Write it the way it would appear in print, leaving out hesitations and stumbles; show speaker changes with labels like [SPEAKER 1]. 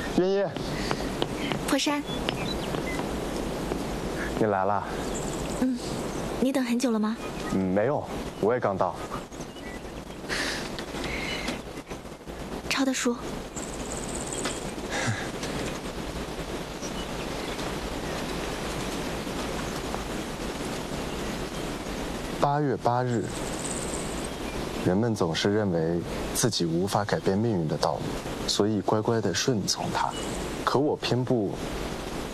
[SPEAKER 1] 云姨，
[SPEAKER 2] 破山，
[SPEAKER 1] 你来了。
[SPEAKER 2] 你等很久了吗？
[SPEAKER 1] 没有，我也刚到。
[SPEAKER 2] 抄的书。
[SPEAKER 1] 8月8日，人们总是认为自己无法改变命运的道路，所以乖乖地顺从它。可我偏不